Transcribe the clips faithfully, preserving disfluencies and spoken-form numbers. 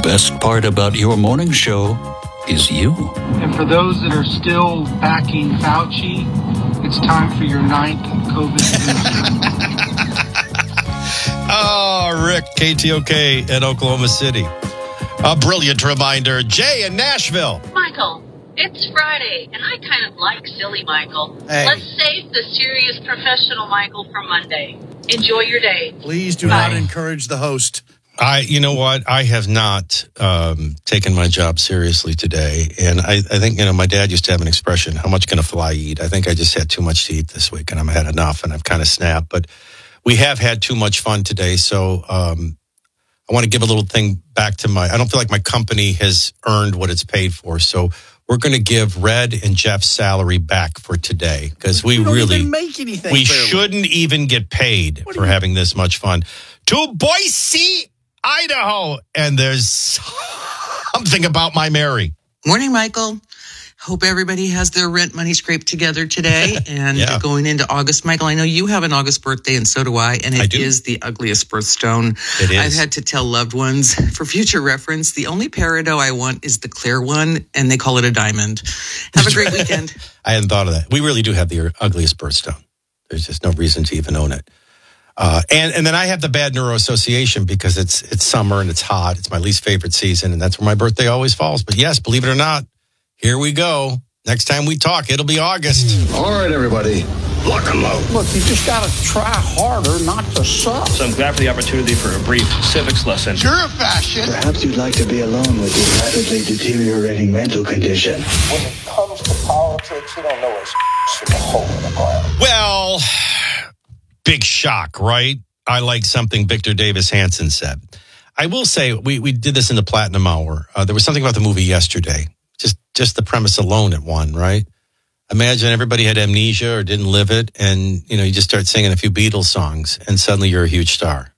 best part about your morning show is you. And for those that are still backing Fauci, it's time for your ninth COVID booster. Oh, Rick, K T O K in Oklahoma City. A brilliant reminder. Jay in Nashville. Michael, it's Friday, and I kind of like silly Michael. Hey. Let's save the serious professional Michael for Monday. Enjoy your day. Please do Bye. not encourage the host. I, you know what? I have not um, taken my job seriously today. And I, I think, you know, my dad used to have an expression, how much can a fly eat? I think I just had too much to eat this week and I've had enough and I've kind of snapped. But we have had too much fun today. So um, I want to give a little thing back to my, I don't feel like my company has earned what it's paid for. So we're going to give Red and Jeff's salary back for today because we, we don't really, even make anything we fairly. shouldn't even get paid What do for you- having this much fun. To Boise, Idaho, and there's something about my Mary. Morning, Michael. Hope everybody has their rent money scraped together today. And Yeah. going into August, Michael, I know you have an August birthday, and so do I. And I it do. is the ugliest birthstone. It is. I've had to tell loved ones, for future reference, the only peridot I want is the clear one, and they call it a diamond. Have a great weekend. I hadn't thought of that. We really do have the ugliest birthstone. There's just no reason to even own it. Uh, and, and then I have the bad neuro association because it's it's summer and it's hot. It's my least favorite season, and that's where my birthday always falls. But yes, believe it or not, here we go. Next time we talk, it'll be August. All right, everybody, lock and load. Look, you just got to try harder not to suck. So I'm glad for the opportunity for a brief civics lesson. You're a fascist. Perhaps you'd like to be alone with your rapidly deteriorating mental condition. When it comes to politics, you don't know what's from the hole in the ground. Well, big shock, right? I like something Victor Davis Hanson said. I will say, we, we did this in the Platinum Hour. Uh, there was something about the movie yesterday. Just just the premise alone at one, right? Imagine everybody had amnesia or didn't live it, and you know you just start singing a few Beatles songs, and suddenly you're a huge star.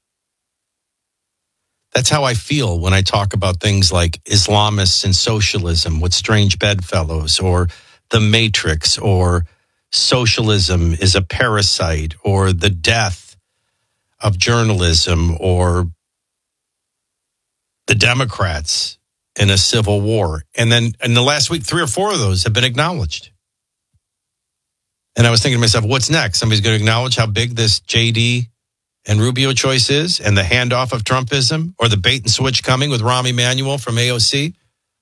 That's how I feel when I talk about things like Islamists and socialism with strange bedfellows, or the Matrix, or socialism is a parasite, or the death of journalism, or the Democrats in a civil war. And then in the last week, three or four of those have been acknowledged. And I was thinking to myself, what's next? Somebody's going to acknowledge how big this J D and Rubio choice is, and the handoff of Trumpism, or the bait and switch coming with Rahm Emanuel from A O C.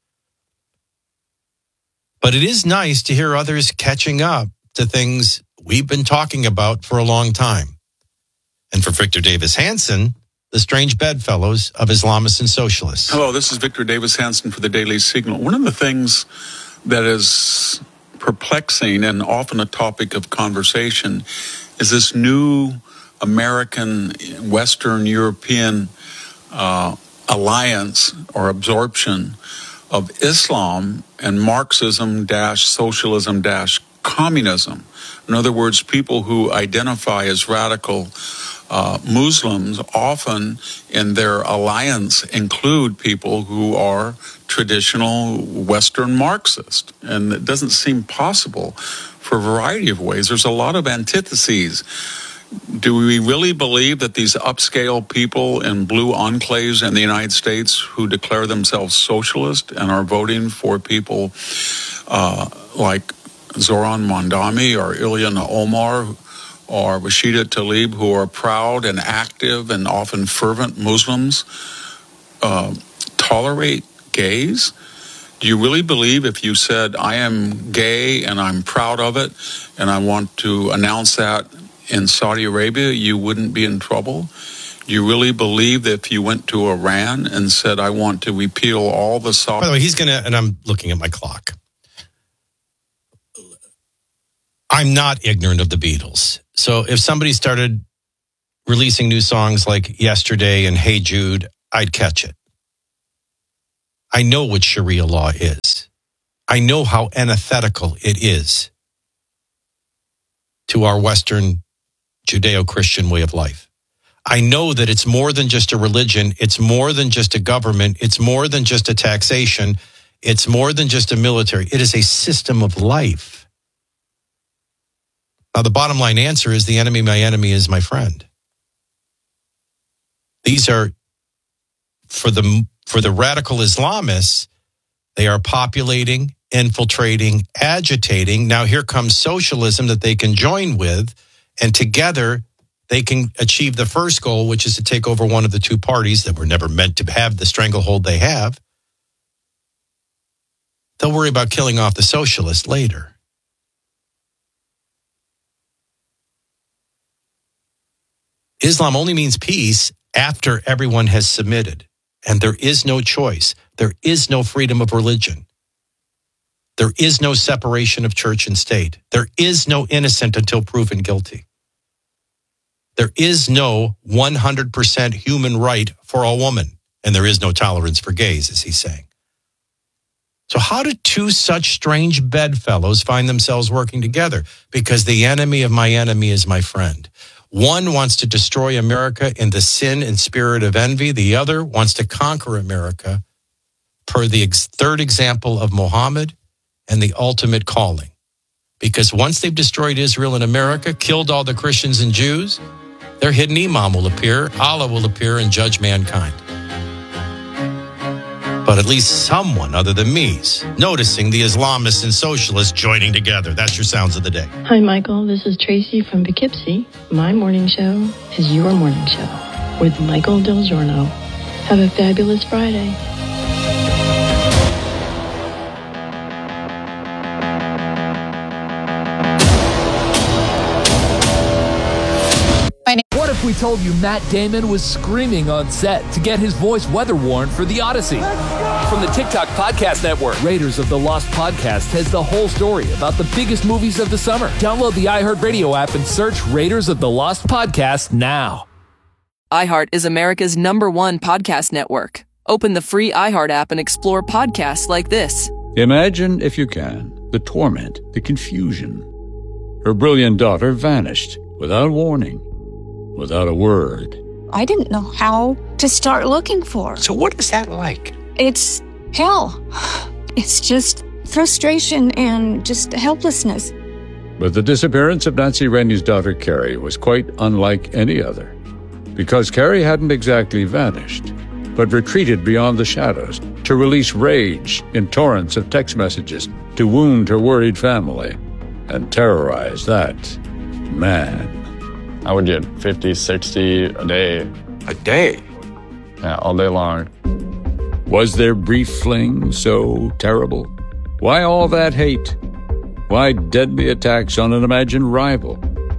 But it is nice to hear others catching up to things we've been talking about for a long time. And for Victor Davis Hanson, the strange bedfellows of Islamists and socialists. Hello, this is Victor Davis Hanson for the Daily Signal. One of the things that is perplexing and often a topic of conversation is this new American, Western European uh, alliance or absorption of Islam and Marxism dash socialism dash communism. In other words, people who identify as radical uh, Muslims often in their alliance include people who are traditional Western Marxist. And it doesn't seem possible for a variety of ways. There's a lot of antitheses. Do we really believe that these upscale people in blue enclaves in the United States who declare themselves socialist and are voting for people uh, like Zoran Mondami or Ilyana Omar or Rashida Tlaib, who are proud and active and often fervent Muslims, uh, tolerate gays? Do you really believe if you said, I am gay and I'm proud of it and I want to announce that in Saudi Arabia, you wouldn't be in trouble? Do you really believe that if you went to Iran and said, I want to repeal all the Saudi... By the way, he's going to, and I'm looking at my clock. I'm not ignorant of the Beatles. So if somebody started releasing new songs like Yesterday and Hey Jude, I'd catch it. I know what Sharia law is. I know how antithetical it is to our Western Judeo-Christian way of life. I know that it's more than just a religion. It's more than just a government. It's more than just a taxation. It's more than just a military. It is a system of life. Now, the bottom line answer is the enemy, my enemy is my friend. These are, for the for the radical Islamists, they are populating, infiltrating, agitating. Now here comes socialism that they can join with, and together they can achieve the first goal, which is to take over one of the two parties that were never meant to have the stranglehold they have. They'll worry about killing off the socialists later. Islam only means peace after everyone has submitted, and there is no choice. There is no freedom of religion. There is no separation of church and state. There is no innocent until proven guilty. There is no one hundred percent human right for a woman, and there is no tolerance for gays, as he's saying. So how do two such strange bedfellows find themselves working together? Because the enemy of my enemy is my friend. One wants to destroy America in the sin and spirit of envy. The other wants to conquer America per the ex- third example of Muhammad and the ultimate calling. Because once they've destroyed Israel and America, killed all the Christians and Jews, their hidden imam will appear, Allah will appear and judge mankind. But at least someone other than me is noticing the Islamists and socialists joining together. That's your sounds of the day. Hi, Michael. This is Tracy from Poughkeepsie. My morning show is your morning show with Michael Del Giorno. Have a fabulous Friday. What if we told you Matt Damon was screaming on set to get his voice weather warned for The Odyssey? From the TikTok Podcast Network, Raiders of the Lost Podcast has the whole story about the biggest movies of the summer. Download the iHeartRadio app and search Raiders of the Lost Podcast now. iHeart is America's number one podcast network. Open the free iHeart app and explore podcasts like this. Imagine, if you can, the torment, the confusion. Her brilliant daughter vanished without warning. Without a word. I didn't know how to start looking for her. So what is that like? It's hell. It's just frustration and just helplessness. But the disappearance of Nancy Rennie's daughter, Carrie, was quite unlike any other. Because Carrie hadn't exactly vanished, but retreated beyond the shadows to release rage in torrents of text messages to wound her worried family and terrorize that man. I would get fifty, sixty a day. A day? Yeah, all day long. Was their brief fling so terrible? Why all that hate? Why deadly attacks on an imagined rival?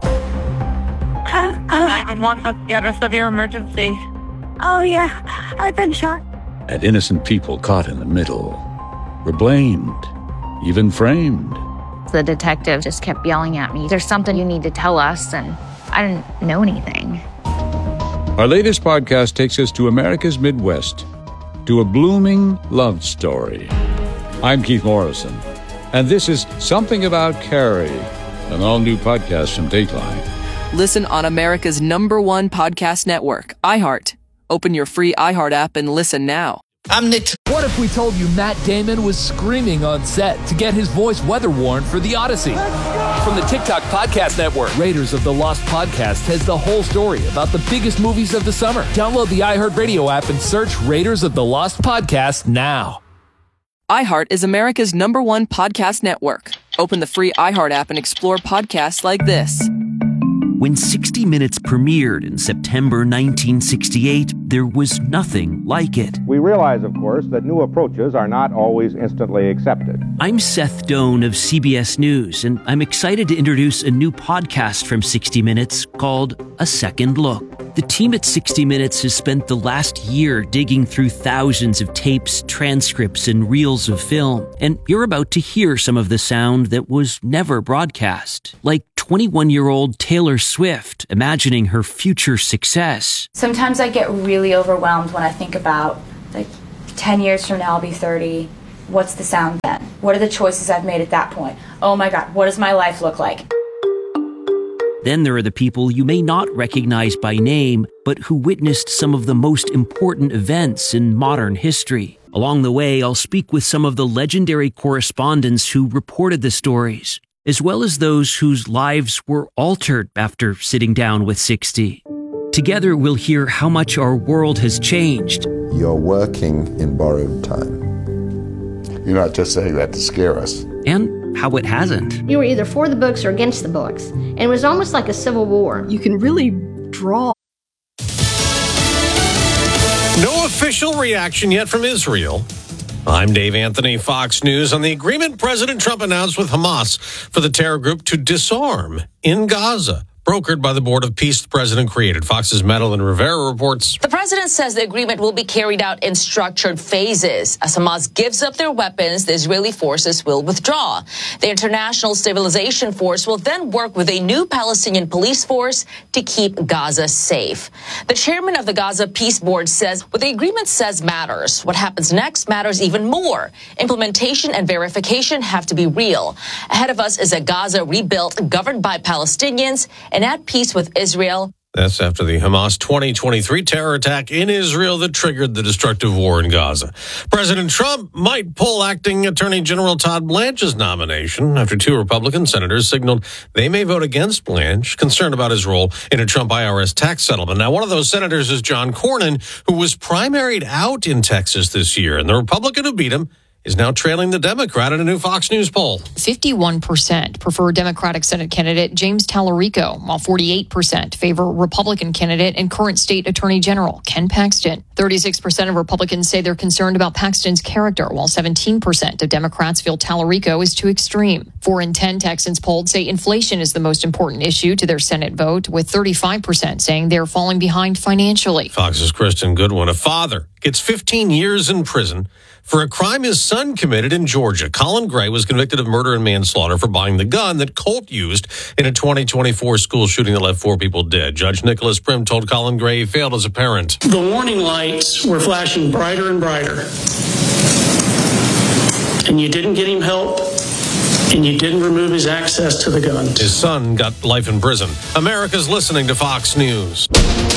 nine one one, what's the address of your emergency? Oh, yeah, I've been shot. And innocent people caught in the middle were blamed, even framed. The detective just kept yelling at me, "There's something you need to tell us," and I didn't know anything. Our latest podcast takes us to America's Midwest, to a blooming love story. I'm Keith Morrison, and this is Something About Carrie, an all-new podcast from Dateline. Listen on America's number one podcast network, iHeart. Open your free iHeart app and listen now. I'm Nick. What if we told you Matt Damon was screaming on set to get his voice weather warned for The Odyssey? From the TikTok Podcast Network, Raiders of the Lost Podcast has the whole story about the biggest movies of the summer. Download the iHeartRadio app and search Raiders of the Lost Podcast now. iHeart is America's number one podcast network. Open the free iHeart app and explore podcasts like this. When sixty minutes premiered in September nineteen sixty-eight, there was nothing like it. We realize, of course, that new approaches are not always instantly accepted. I'm Seth Doan of C B S News, and I'm excited to introduce a new podcast from sixty minutes called A Second Look. The team at sixty minutes has spent the last year digging through thousands of tapes, transcripts, and reels of film, and you're about to hear some of the sound that was never broadcast, like twenty-one-year-old Taylor Swift imagining her future success. Sometimes I get really overwhelmed when I think about, like, ten years from now I'll be thirty. What's the sound then? What are the choices I've made at that point? Oh my God, what does my life look like? Then there are the people you may not recognize by name, but who witnessed some of the most important events in modern history. Along the way, I'll speak with some of the legendary correspondents who reported the stories, as well as those whose lives were altered after sitting down with sixty. Together, we'll hear how much our world has changed you're working in borrowed time. You're not just saying that to scare us. And how it hasn't. You were either for the books or against the books, and it was almost like a civil war. You can really draw. No official reaction yet from Israel. I'm Dave Anthony, Fox News, on the agreement President Trump announced with Hamas for the terror group to disarm in Gaza, brokered by the Board of Peace the president created. Fox's Madeline Rivera reports. The president says the agreement will be carried out in structured phases. As Hamas gives up their weapons, the Israeli forces will withdraw. The International Stabilization Force will then work with a new Palestinian police force to keep Gaza safe. The chairman of the Gaza Peace Board says what the agreement says matters. What happens next matters even more. Implementation and verification have to be real. Ahead of us is a Gaza rebuilt, governed by Palestinians, and at peace with Israel. That's after the Hamas twenty twenty-three terror attack in Israel that triggered the destructive war in Gaza. President Trump might pull acting Attorney General Todd Blanche's nomination after two Republican senators signaled they may vote against Blanche, concerned about his role in a Trump I R S tax settlement. Now, one of those senators is John Cornyn, who was primaried out in Texas this year, and the Republican who beat him is now trailing the Democrat in a new Fox News poll. fifty-one percent prefer Democratic Senate candidate James Tallarico, while forty-eight percent favor Republican candidate and current state attorney general Ken Paxton. thirty-six percent of Republicans say they're concerned about Paxton's character, while seventeen percent of Democrats feel Tallarico is too extreme. Four in ten Texans polled say inflation is the most important issue to their Senate vote, with thirty-five percent saying they're falling behind financially. Fox's Kristen Goodwin, a father, gets fifteen years in prison for a crime his son committed in Georgia. Colin Gray was convicted of murder and manslaughter for buying the gun that Colt used in a twenty twenty-four school shooting that left four people dead. Judge Nicholas Prim told Colin Gray he failed as a parent. The warning lights were flashing brighter and brighter. And you didn't get him help, and you didn't remove his access to the gun. His son got life in prison. America's listening to Fox News.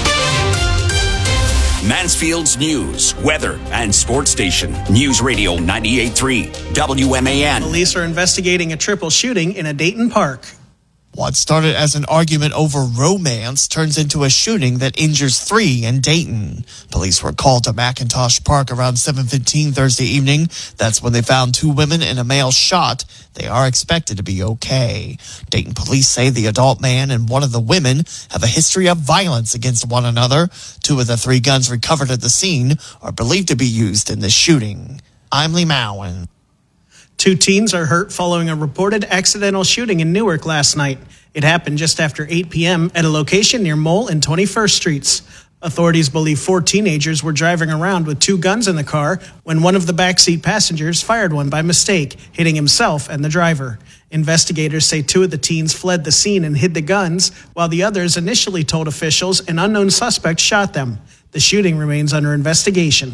Mansfield's news, weather, and sports station. News Radio ninety-eight point three, W M A N. Police are investigating a triple shooting in a Dayton park. What started as an argument over romance turns into a shooting that injures three in Dayton. Police were called to McIntosh Park around seven fifteen Thursday evening. That's when they found two women and a male shot. They are expected to be okay. Dayton police say the adult man and one of the women have a history of violence against one another. Two of the three guns recovered at the scene are believed to be used in this shooting. I'm Lee Mowen. Two teens are hurt following a reported accidental shooting in Newark last night. It happened just after eight p.m. at a location near Mole and twenty-first Streets. Authorities believe four teenagers were driving around with two guns in the car when one of the backseat passengers fired one by mistake, hitting himself and the driver. Investigators say two of the teens fled the scene and hid the guns, while the others initially told officials an unknown suspect shot them. The shooting remains under investigation.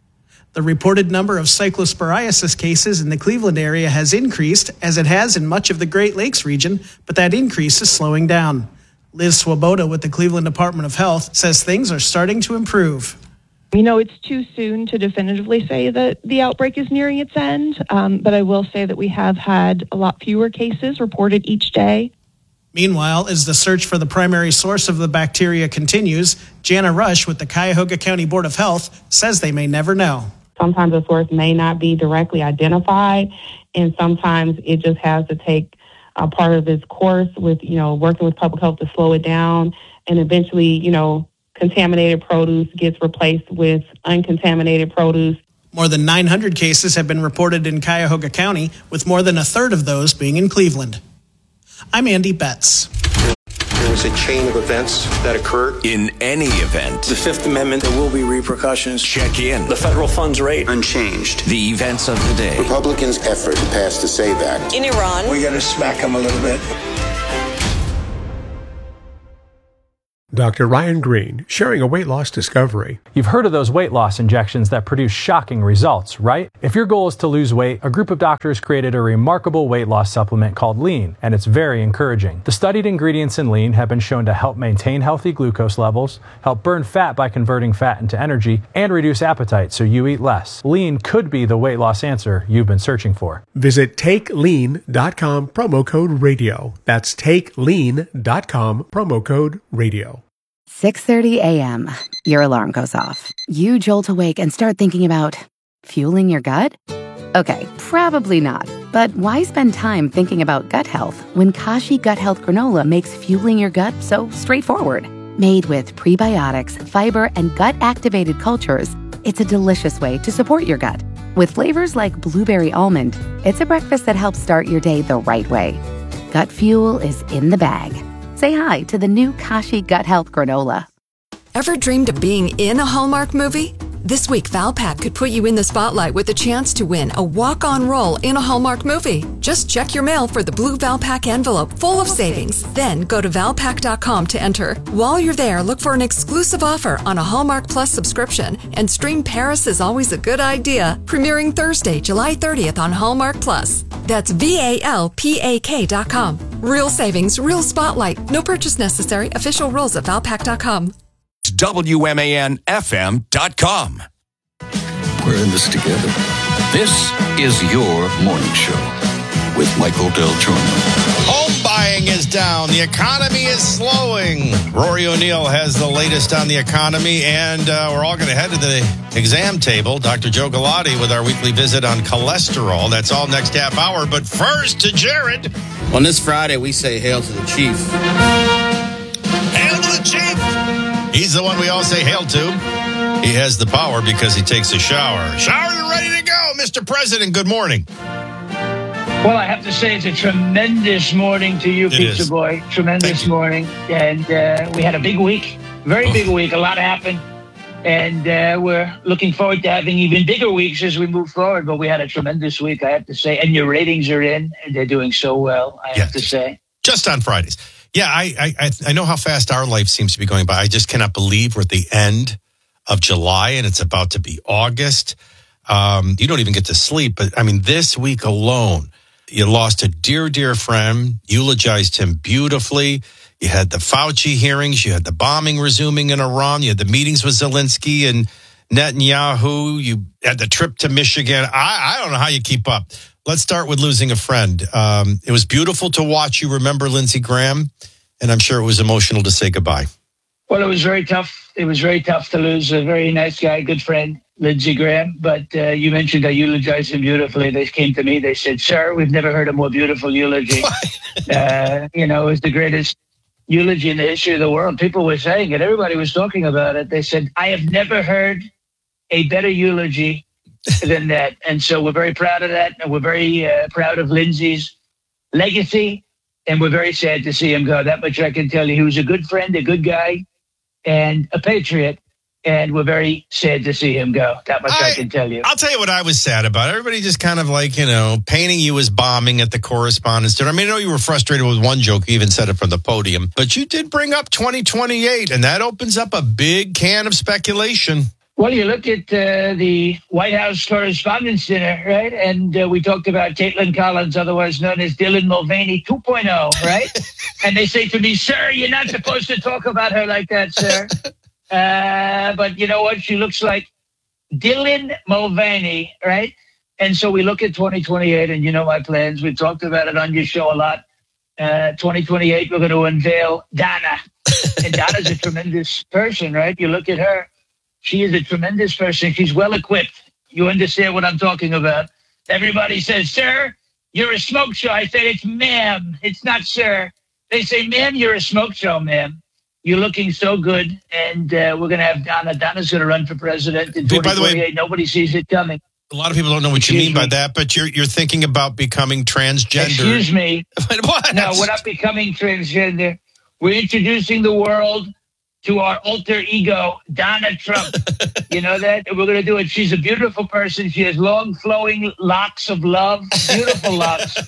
The reported number of cyclosporiasis cases in the Cleveland area has increased, as it has in much of the Great Lakes region, but that increase is slowing down. Liz Swoboda with the Cleveland Department of Health says things are starting to improve. You know, it's too soon to definitively say that the outbreak is nearing its end, um, but I will say that we have had a lot fewer cases reported each day. Meanwhile, as the search for the primary source of the bacteria continues, Jana Rush with the Cuyahoga County Board of Health says they may never know. Sometimes the source may not be directly identified, and sometimes it just has to take a part of its course with, you know, working with public health to slow it down, and eventually, you know, contaminated produce gets replaced with uncontaminated produce. More than nine hundred cases have been reported in Cuyahoga County, with more than a third of those being in Cleveland. I'm Andy Betts. There was a chain of events that occurred. In any event, The Fifth Amendment, there will be repercussions. check in. The federal funds rate Unchanged. The events of the day. Republicans' effort to pass the SAVE Act. In Iran, We got to smack them a little bit. Doctor Ryan Green, sharing a weight loss discovery. You've heard of those weight loss injections that produce shocking results, right? If your goal is to lose weight, a group of doctors created a remarkable weight loss supplement called Lean, and it's very encouraging. The studied ingredients in Lean have been shown to help maintain healthy glucose levels, help burn fat by converting fat into energy, and reduce appetite so you eat less. Lean could be the weight loss answer you've been searching for. Visit take lean dot com, promo code radio. That's take lean dot com, promo code radio. six thirty a.m. Your alarm goes off. You jolt awake and start thinking about fueling your gut? Okay, probably not. But why spend time thinking about gut health when Kashi Gut Health Granola makes fueling your gut so straightforward? Made with prebiotics, fiber, and gut-activated cultures, it's a delicious way to support your gut. With flavors like blueberry almond, it's a breakfast that helps start your day the right way. Gut fuel is in the bag. Say hi to the new Kashi Gut Health Granola. Ever dreamed of being in a Hallmark movie? This week, Valpak could put you in the spotlight with a chance to win a walk-on role in a Hallmark movie. Just check your mail for the blue Valpak envelope full of savings. Then go to valpak dot com to enter. While you're there, look for an exclusive offer on a Hallmark Plus subscription and stream Paris is Always a Good Idea, premiering Thursday, July thirtieth on Hallmark Plus. That's V A L P A K dot com. Real savings, real spotlight. No purchase necessary. Official rules at valpak dot com. W M A N F M dot com. We're in this together. This is your morning show with Michael Del Giorno. Home buying is down. The economy is slowing. Rory O'Neill has the latest on the economy, and uh, we're all going to head to the exam table. Doctor Joe Galati with our weekly visit on cholesterol. That's all next half hour. But first to Jared. On this Friday, we say hail to the chief. Hail to the chief. He's the one we all say hail to. He has the power because he takes a shower. Shower, you're ready to go, Mister President. Good morning. Well, I have to say it's a tremendous morning to you, It Pizza is. Boy. Tremendous morning. And uh, we had a big week, very big week. A lot happened. And uh, we're looking forward to having even bigger weeks as we move forward. But we had a tremendous week, I have to say. And your ratings are in, and they're doing so well, I have to say. Just on Fridays. Yeah, I, I I know how fast our life seems to be going by. I just cannot believe we're at the end of July and it's about to be August. Um, you don't even get to sleep. But I mean, this week alone, you lost a dear, dear friend, eulogized him beautifully. You had the Fauci hearings. You had the bombing resuming in Iran. You had the meetings with Zelensky and Netanyahu. You had the trip to Michigan. I, I don't know how you keep up. Let's start with losing a friend. Um, it was beautiful to watch you remember Lindsey Graham, and I'm sure it was emotional to say goodbye. Well, it was very tough. It was very tough to lose a very nice guy, good friend, Lindsey Graham. But uh, you mentioned I eulogized him beautifully. They came to me. They said, sir, we've never heard a more beautiful eulogy. uh, you know, it was the greatest eulogy in the history of the world. People were saying it. Everybody was talking about it. They said, I have never heard a better eulogy than that. And so we're very proud of that. And we're very uh, proud of Lindsey's legacy. And we're very sad to see him go. That much I can tell you. He was a good friend, a good guy, and a patriot. And we're very sad to see him go. That much I, I can tell you. I'll tell you what I was sad about. Everybody just kind of like, you know, painting you as bombing at the Correspondents' Dinner. I mean, I know you were frustrated with one joke. You even said it from the podium. But you did bring up twenty twenty-eight, and that opens up a big can of speculation. Well, you look at uh, the White House Correspondents' Dinner, right? And uh, we talked about Caitlin Collins, otherwise known as Dylan Mulvaney two point oh, right? And they say to me, sir, you're not supposed to talk about her like that, sir. Uh, but you know what? She looks like Dylan Mulvaney, right? And so we look at twenty twenty-eight, and you know my plans. We've talked about it on your show a lot. Uh, twenty twenty-eight, we're going to unveil Donna. And Donna's a tremendous person, right? You look at her. She is a tremendous person. She's well equipped. You understand what I'm talking about. Everybody says, sir, you're a smoke show. I said, it's ma'am. It's not sir. They say, ma'am, you're a smoke show, ma'am. You're looking so good. And uh, we're going to have Donna. Donna's going to run for president in twenty twenty-eight. By the way, nobody sees it coming. A lot of people don't know what Excuse you mean me. by that, but you're you're thinking about becoming transgender. Excuse me. What? No, we're not becoming transgender. We're introducing the world to our alter ego, Donna Trump. You know that? We're going to do it. She's a beautiful person. She has long, flowing locks of love, beautiful locks,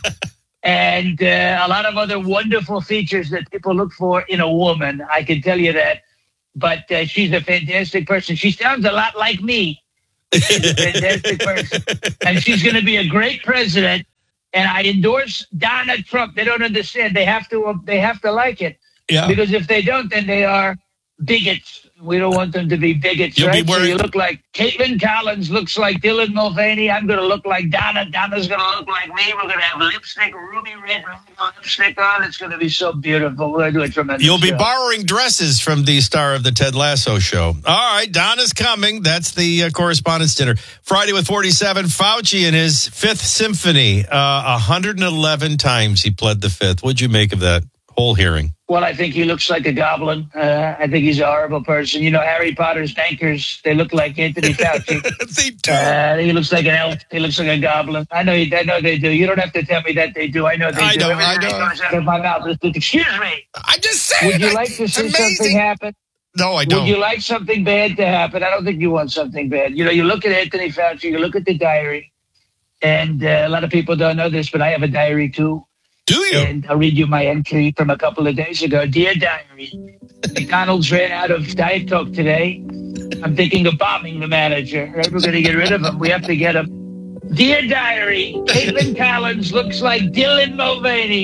and uh, a lot of other wonderful features that people look for in a woman. I can tell you that. But uh, she's a fantastic person. She sounds a lot like me. She's a fantastic person. And she's going to be a great president. And I endorse Donna Trump. They don't understand. They have to. They have to like it. Yeah. Because if they don't, then they are bigots. We don't want them to be bigots, You'll right? be wearing- So you look like Caitlin Collins looks like Dylan Mulvaney. I'm going to look like Donna. Donna's going to look like me. We're going to have lipstick, ruby red lipstick on. It's going to be so beautiful. We're going to do a tremendous You'll be show. borrowing dresses from the star of the Ted Lasso show. All right, Donna's coming. That's the uh, Correspondents' Dinner. Friday with forty-seven, Fauci in his Fifth Symphony. Uh, one hundred eleven times he pled the Fifth. What'd you make of that whole hearing? Well, I think he looks like a goblin. Uh, I think he's a horrible person. You know, Harry Potter's bankers, they look like Anthony Fauci. They do. Uh, he looks like an elf. He looks like a goblin. I know, I know they do. You don't have to tell me that they do. I know they I do. know, Everything I know. that comes out of my mouth is, excuse me. I just said Would you it. like to It's see amazing. something happen? No, I don't. Would you like something bad to happen? I don't think you want something bad. You know, you look at Anthony Fauci, you look at the diary, and uh, a lot of people don't know this, but I have a diary too. Do you? And I'll read you my entry from a couple of days ago. Dear Diary, McDonald's ran out of Diet Coke today. I'm thinking of bombing the manager. Right? We're going to get rid of him. We have to get him. Dear Diary, Caitlin Collins looks like Dylan Mulvaney.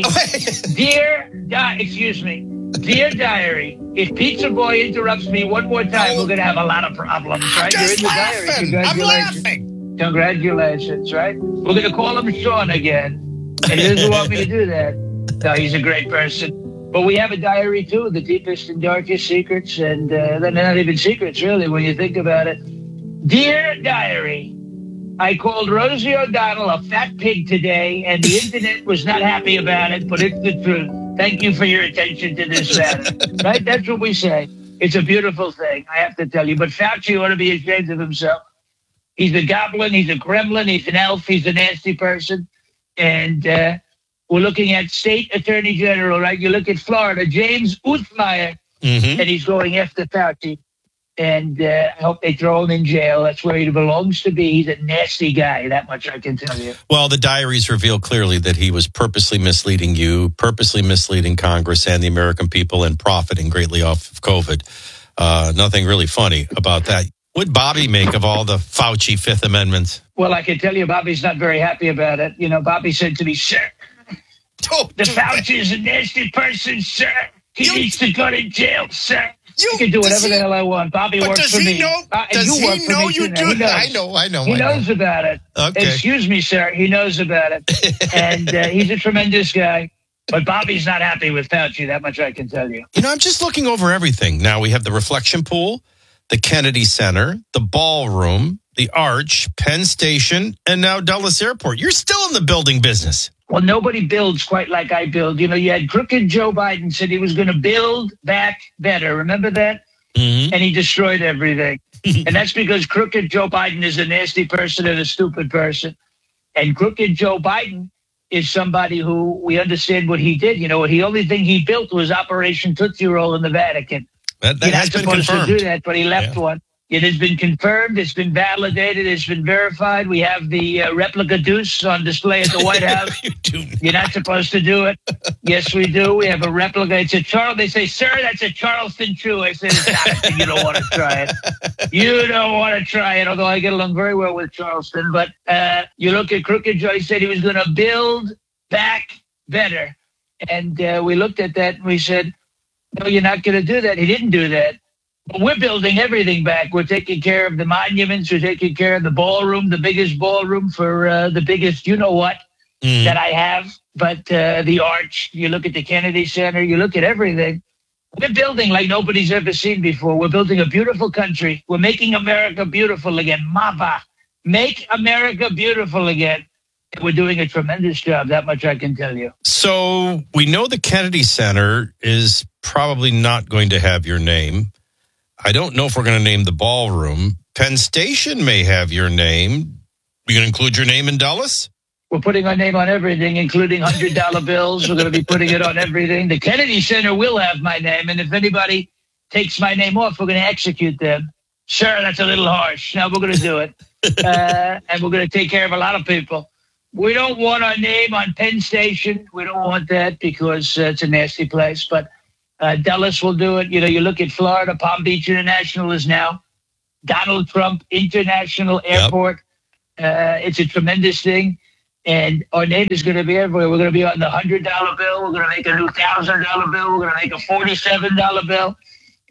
Dear, di- excuse me. Dear Diary, if Pizza Boy interrupts me one more time, we're going to have a lot of problems, right? You're in the diary. I'm Congratulations. laughing. Congratulations, right? We're going to call him Sean again. And he doesn't want me to do that. No, he's a great person. But we have a diary, too, the deepest and darkest secrets. And uh, they're not even secrets, really, when you think about it. Dear Diary, I called Rosie O'Donnell a fat pig today, and the internet was not happy about it, but it's the truth. Thank you for your attention to this matter. Right? That's what we say. It's a beautiful thing, I have to tell you. But Fauci ought to be ashamed of himself. He's a goblin. He's a gremlin. He's an elf. He's a nasty person. And uh, we're looking at state attorney general, right? You look at Florida, James Uthmeyer, Mm-hmm. and he's going after Fauci. And uh, I hope they throw him in jail. That's where he belongs to be. He's a nasty guy. That much I can tell you. Well, the diaries reveal clearly that he was purposely misleading you, purposely misleading Congress and the American people, and profiting greatly off of COVID. Uh, nothing really funny about that. What'd Bobby make of all the Fauci Fifth Amendments? Well, I can tell you, Bobby's not very happy about it. You know, Bobby said to me, sir, oh, the Fauci is a nasty person, sir. He You- needs to go to jail, sir. You, I can do does whatever he- the hell I want. Bobby But works does for he me. know? Uh, and Does you work he for know me, you too. do He that? knows. I know, I know. He I knows know. about it. Okay. Excuse me, sir. He knows about it. And uh, he's a tremendous guy. But Bobby's not happy with Fauci. That much I can tell you. You know, I'm just looking over everything. Now we have the reflection pool, the Kennedy Center, the ballroom, the Arch, Penn Station, and now Dulles Airport. You're still in the building business. Well, nobody builds quite like I build. You know, you had crooked Joe Biden said he was going to build back better. Remember that? Mm-hmm. And he destroyed everything. And that's because crooked Joe Biden is a nasty person and a stupid person. And crooked Joe Biden is somebody who we understand what he did. You know, the only thing he built was Operation Tootsie Roll in the Vatican. That, that You're has not been supposed confirmed. to do that, but he left Yeah. one. It has been confirmed. It's been validated. It's been verified. We have the uh, replica deuce on display at the White House. you do. You're not supposed to do it. Yes, we do. We have a replica. It's a Charles. They say, sir, that's a Charleston Chew. I said, it's not. You don't want to try it. You don't want to try it, although I get along very well with Charleston. But uh, you look at Crooked Joe. He said he was going to build back better. And uh, we looked at that and we said, no, you're not going to do that. He didn't do that. But we're building everything back. We're taking care of the monuments. We're taking care of the ballroom, the biggest ballroom for uh, the biggest, you know what, Mm. that I have. But uh, the Arch, you look at the Kennedy Center, you look at everything. We're building like nobody's ever seen before. We're building a beautiful country. We're making America beautiful again. Mava, make America beautiful again. And we're doing a tremendous job. That much I can tell you. So we know the Kennedy Center is probably not going to have your name. I don't know if we're going to name the ballroom. Penn Station may have your name. You going to include your name in Dulles? We're putting our name on everything, including one hundred dollar bills. We're going to be putting it on everything. The Kennedy Center will have my name. And if anybody takes my name off, we're going to execute them. Sure, that's a little harsh. No, we're going to do it. Uh, and we're going to take care of a lot of people. We don't want our name on Penn Station. We don't want that because uh, it's a nasty place. But uh, Dulles will do it. You know, you look at Florida, Palm Beach International is now Donald Trump International Airport. Uh, it's a tremendous thing. And our name is going to be everywhere. We're going to be on the one hundred dollar bill. We're going to make a new one thousand dollar bill. We're going to make a forty-seven dollar bill.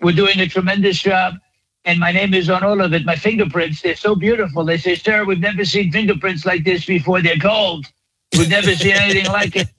We're doing a tremendous job. And my name is on all of it. My fingerprints, they're so beautiful. They say, sir, we've never seen fingerprints like this before. They're gold. We've never seen anything like it.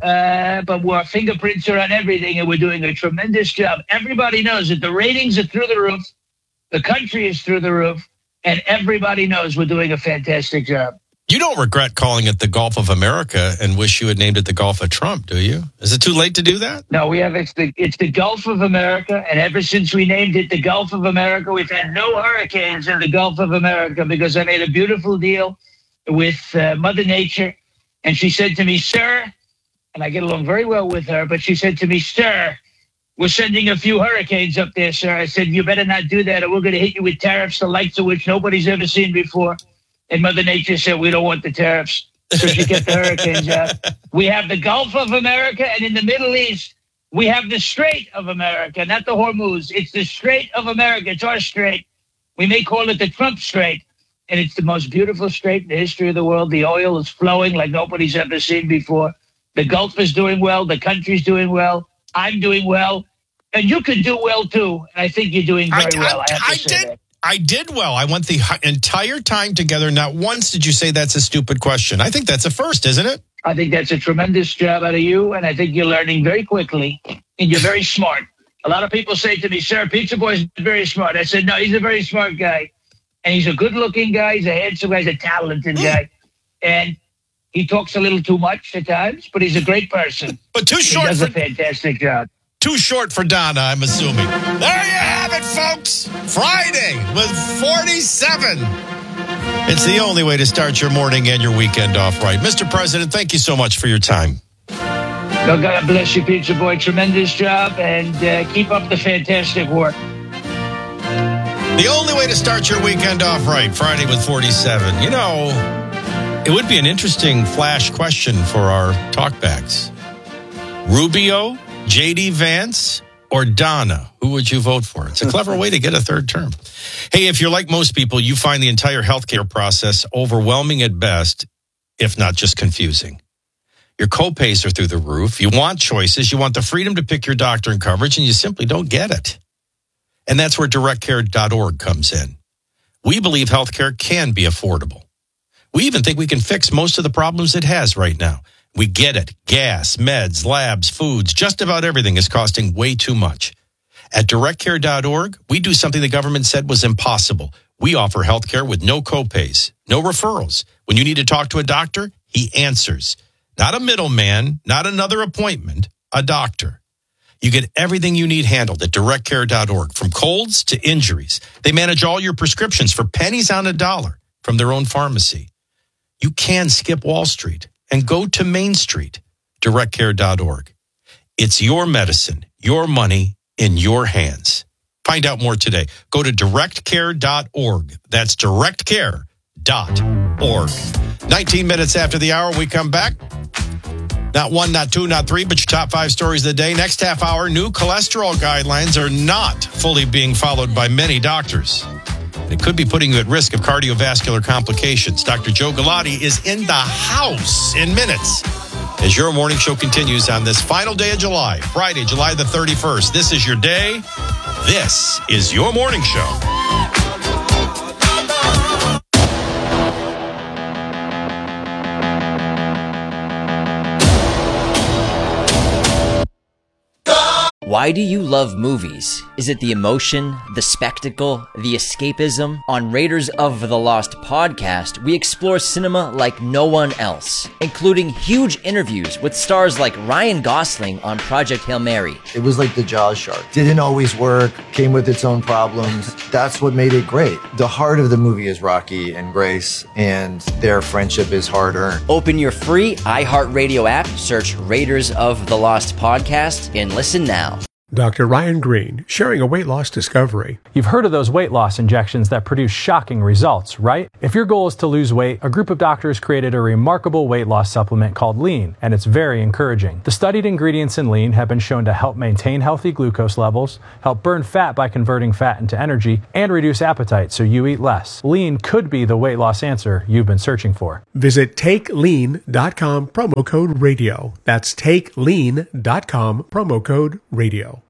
Uh, but our fingerprints are on everything, and we're doing a tremendous job. Everybody knows that the ratings are through the roof. The country is through the roof. And everybody knows we're doing a fantastic job. You don't regret calling it the Gulf of America and wish you had named it the Gulf of Trump, do you? Is it too late to do that? No, we have it's the it's the Gulf of America, and ever since we named it the Gulf of America, we've had no hurricanes in the Gulf of America because I made a beautiful deal with uh, Mother Nature, and she said to me, sir, and I get along very well with her, but she said to me, sir, we're sending a few hurricanes up there, sir. I said, you better not do that, or we're going to hit you with tariffs, the likes of which nobody's ever seen before. And Mother Nature said, we don't want the tariffs. So she kept the hurricanes out. We have the Gulf of America, and in the Middle East, we have the Strait of America, not the Hormuz. It's the Strait of America. It's our strait. We may call it the Trump Strait, and it's the most beautiful strait in the history of the world. The oil is flowing like nobody's ever seen before. The Gulf is doing well. The country's doing well. I'm doing well. And you could do well, too. And I think you're doing very I, well. I, I, have to I say did. that. I did well. I went the entire time together. Not once did you say that's a stupid question. I think that's a first, isn't it? I think that's a tremendous job out of you, and I think you're learning very quickly, and you're very smart. A lot of people say to me, sir, Pizza Boy's very smart. I said, no, he's a very smart guy, and he's a good-looking guy. He's a handsome guy. He's a talented guy, and he talks a little too much at times, but he's a great person. But too short. He does for- a fantastic job. Too short for Donna, I'm assuming. There you have it, folks. Friday with forty-seven. It's the only way to start your morning and your weekend off right. Mister President, thank you so much for your time. Well, God bless you, Pizza Boy. Tremendous job, and uh, keep up the fantastic work. The only way to start your weekend off right, Friday with forty-seven. You know, it would be an interesting flash question for our talkbacks. Rubio, J D. Vance, or Donna? Who would you vote for? It's a clever way to get a third term. Hey, if you're like most people, you find the entire healthcare process overwhelming at best, if not just confusing. Your copays are through the roof. You want choices. You want the freedom to pick your doctor and coverage, and you simply don't get it. And that's where direct care dot org comes in. We believe healthcare can be affordable. We even think we can fix most of the problems it has right now. We get it. Gas, meds, labs, foods, just about everything is costing way too much. At direct care dot org, we do something the government said was impossible. We offer healthcare with no copays, no referrals. When you need to talk to a doctor, he answers. Not a middleman, not another appointment, a doctor. You get everything you need handled at direct care dot org, from colds to injuries. They manage all your prescriptions for pennies on a dollar from their own pharmacy. You can skip Wall Street and go to Main Street, direct care dot org. It's your medicine, your money in your hands. Find out more today. Go to direct care dot org. That's direct care dot org. nineteen minutes after the hour, we come back. Not one, not two, not three, but your top five stories of the day. Next half hour, new cholesterol guidelines are not fully being followed by many doctors. It could be putting you at risk of cardiovascular complications. Doctor Joe Galati is in the house in minutes as your morning show continues on this final day of July, Friday, July the thirty-first. This is your day. This is your morning show. Why do you love movies? Is it the emotion, the spectacle, the escapism? On Raiders of the Lost podcast, we explore cinema like no one else, including huge interviews with stars like Ryan Gosling on Project Hail Mary. It was like the Jaws shark. Didn't always work, came with its own problems. That's what made it great. The heart of the movie is Rocky and Grace, and their friendship is hard-earned. Open your free iHeartRadio app, search Raiders of the Lost podcast, and listen now. Doctor Ryan Green, sharing a weight loss discovery. You've heard of those weight loss injections that produce shocking results, right? If your goal is to lose weight, a group of doctors created a remarkable weight loss supplement called Lean, and it's very encouraging. The studied ingredients in Lean have been shown to help maintain healthy glucose levels, help burn fat by converting fat into energy, and reduce appetite so you eat less. Lean could be the weight loss answer you've been searching for. Visit take lean dot com, promo code radio. That's take lean dot com, promo code radio.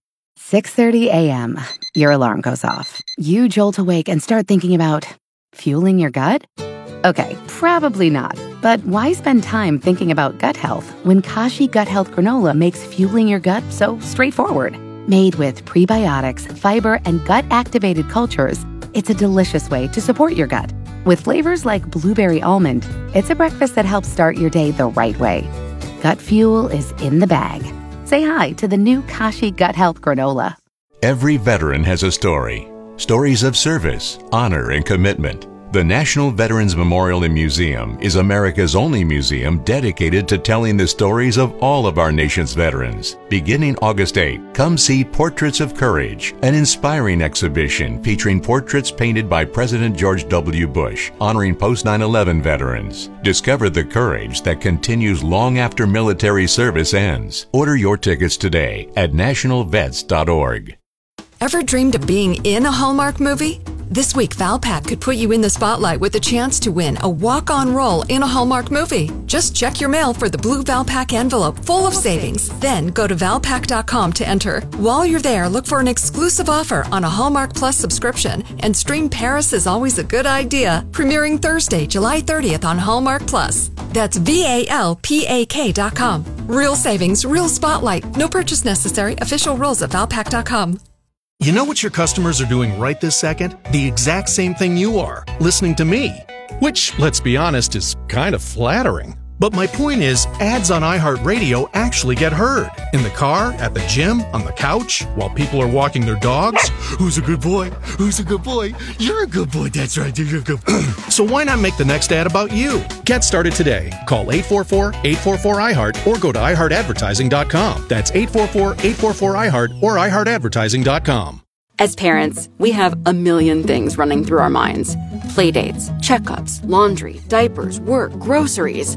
six thirty a.m. Your alarm goes off. You jolt awake and start thinking about fueling your gut? Okay, probably not. But why spend time thinking about gut health when Kashi Gut Health Granola makes fueling your gut so straightforward? Made with prebiotics, fiber, and gut-activated cultures, it's a delicious way to support your gut. With flavors like blueberry almond, it's a breakfast that helps start your day the right way. Gut fuel is in the bag. Say hi to the new Kashi Gut Health Granola. Every veteran has a story. Stories of service, honor, and commitment. The National Veterans Memorial and Museum is America's only museum dedicated to telling the stories of all of our nation's veterans. Beginning August eighth, come see Portraits of Courage, an inspiring exhibition featuring portraits painted by President George W. Bush, honoring post nine eleven veterans. Discover the courage that continues long after military service ends. Order your tickets today at national vets dot org. Ever dreamed of being in a Hallmark movie? This week, Valpak could put you in the spotlight with a chance to win a walk-on role in a Hallmark movie. Just check your mail for the blue Valpak envelope full of savings. Then go to valpak dot com to enter. While you're there, look for an exclusive offer on a Hallmark Plus subscription and stream Paris is Always a Good Idea, premiering Thursday, July thirtieth on Hallmark Plus. That's V A L P A K dot com. Real savings, real spotlight. No purchase necessary. Official rules at valpak dot com. You know what your customers are doing right this second? The exact same thing you are, listening to me. Which, let's be honest, is kind of flattering. But my point is, ads on iHeartRadio actually get heard. In the car, at the gym, on the couch, while people are walking their dogs. Who's a good boy? Who's a good boy? You're a good boy, that's right, you're a good boy. So why not make the next ad about you? Get started today. Call eight four four, eight four four, I heart or go to i heart advertising dot com. That's eight four four, eight four four, I heart or i heart advertising dot com. As parents, we have a million things running through our minds. Playdates, checkups, laundry, diapers, work, groceries.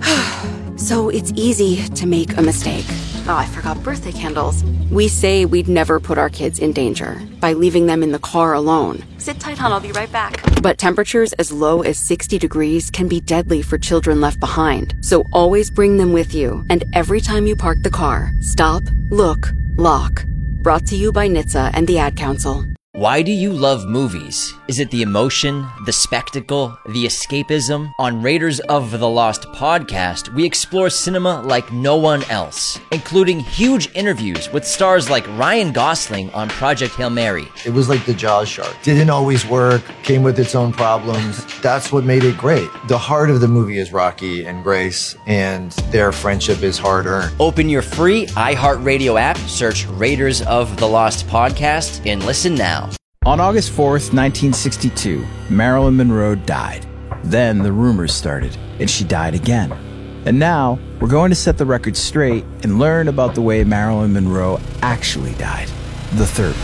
So it's easy to make a mistake. Oh, I forgot birthday candles. We say we'd never put our kids in danger by leaving them in the car alone. Sit tight, hon, I'll be right back. But temperatures as low as sixty degrees can be deadly for children left behind. So always bring them with you. And every time you park the car, stop, look, lock. Brought to you by N H T S A and the Ad Council. Why do you love movies? Is it the emotion, the spectacle, the escapism? On Raiders of the Lost podcast, we explore cinema like no one else, including huge interviews with stars like Ryan Gosling on Project Hail Mary. It was like the Jaws shark. Didn't always work, came with its own problems. That's what made it great. The heart of the movie is Rocky and Grace, and their friendship is hard-earned. Open your free iHeartRadio app, search Raiders of the Lost podcast, and listen now. On August fourth, nineteen sixty-two, Marilyn Monroe died. Then the rumors started, and she died again. And now, we're going to set the record straight and learn about the way Marilyn Monroe actually died, the third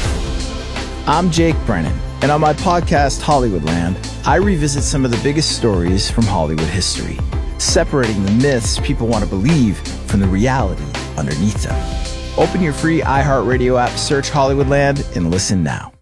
way. I'm Jake Brennan, and on my podcast, Hollywoodland, I revisit some of the biggest stories from Hollywood history, separating the myths people want to believe from the reality underneath them. Open your free iHeartRadio app, search Hollywoodland, and listen now.